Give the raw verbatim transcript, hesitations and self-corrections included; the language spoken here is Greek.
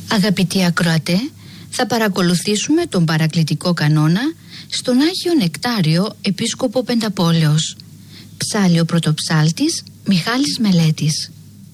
Αγαπητοί ακροατέ, θα παρακολουθήσουμε τον παρακλητικό κανόνα στον Άγιο Νεκτάριο Επίσκοπο Πενταπόλεως. Ψάλλει ο πρωτοψάλτης Μιχάλης Μελέτης.